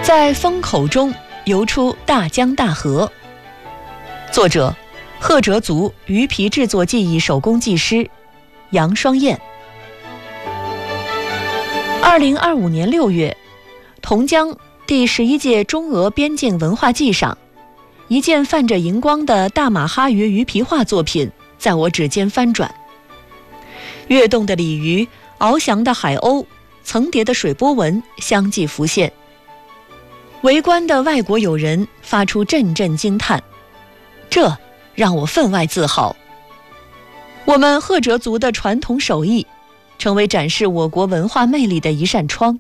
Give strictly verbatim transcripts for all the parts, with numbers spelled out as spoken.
在风口中游出大江大河。作者：赫哲族鱼皮制作技艺手工技师杨双燕。二零二五年六月，同江第十一届中俄边境文化祭上，一件泛着荧光的大马哈鱼鱼皮画作品在我指尖翻转。跃动的鲤鱼、翱翔的海鸥、层叠的水波纹相继浮现。围观的外国友人发出阵阵惊叹，这让我分外自豪。我们赫哲族的传统手艺成为展示我国文化魅力的一扇窗。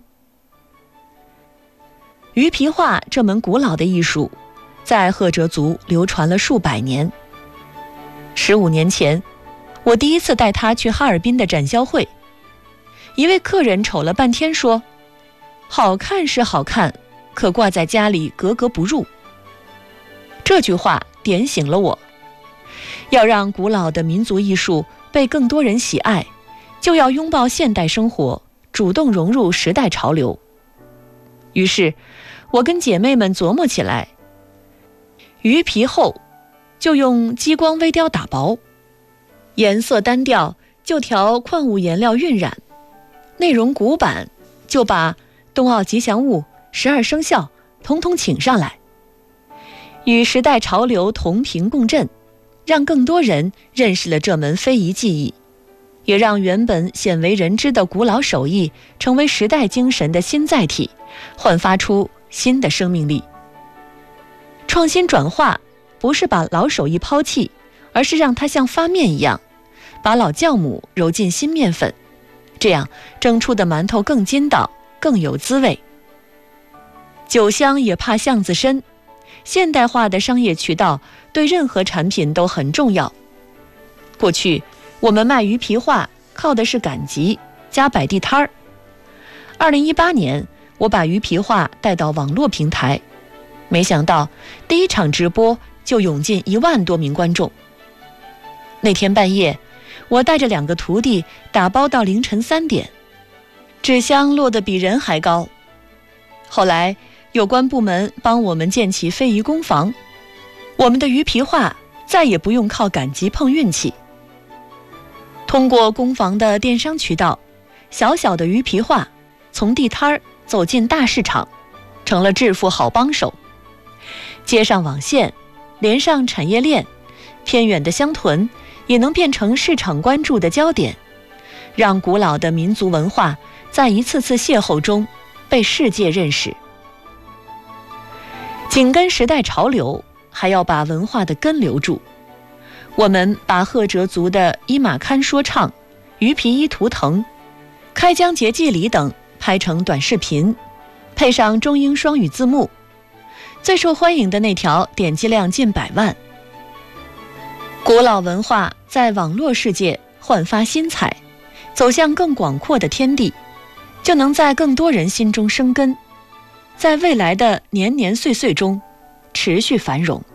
鱼皮画这门古老的艺术在赫哲族流传了数百年。十五年前，我第一次带他去哈尔滨的展销会，一位客人瞅了半天说：“好看是好看，可挂在家里格格不入。”这句话点醒了我，要让古老的民族艺术被更多人喜爱，就要拥抱现代生活，主动融入时代潮流。于是我跟姐妹们琢磨起来，鱼皮厚就用激光微雕打薄，颜色单调就调矿物颜料晕染，内容古板就把冬奥吉祥物、十二生肖统统请上来，与时代潮流同频共振，让更多人认识了这门非遗技艺，也让原本鲜为人知的古老手艺成为时代精神的新载体，焕发出新的生命力。创新转化不是把老手艺抛弃，而是让它像发面一样，把老酵母揉进新面粉，这样蒸出的馒头更筋道，更有滋味。酒香也怕巷子深，现代化的商业渠道对任何产品都很重要。过去我们卖鱼皮画靠的是赶集加摆地摊儿。二零一八年，我把鱼皮画带到网络平台，没想到第一场直播就涌进一万多名观众。那天半夜，我带着两个徒弟打包到凌晨三点，纸箱落得比人还高。后来有关部门帮我们建起非遗工坊，我们的鱼皮画再也不用靠赶集碰运气。通过工坊的电商渠道，小小的鱼皮画从地摊儿走进大市场，成了致富好帮手。接上网线，连上产业链，偏远的乡屯也能变成市场关注的焦点，让古老的民族文化在一次次邂逅中被世界认识。紧跟时代潮流，还要把文化的根留住。我们把赫哲族的伊玛堪说唱、鱼皮衣图腾、开疆节祭礼等拍成短视频，配上中英双语字幕，最受欢迎的那条点击量近百万。古老文化在网络世界焕发新彩，走向更广阔的天地，就能在更多人心中生根，在未来的年年岁岁中持续繁荣。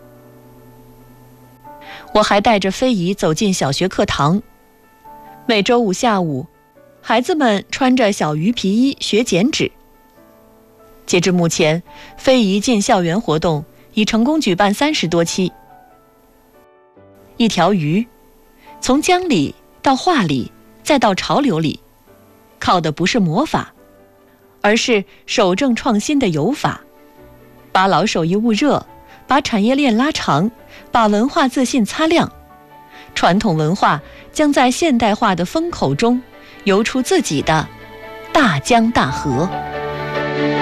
我还带着非遗走进小学课堂，每周五下午，孩子们穿着小鱼皮衣学剪纸。截至目前，非遗进校园活动已成功举办三十多期。一条鱼，从江里到画里，再到潮流里，靠的不是魔法，而是守正创新的游法，把老手艺焐热，把产业链拉长，把文化自信擦亮。传统文化将在现代化的风口中游出自己的大江大河。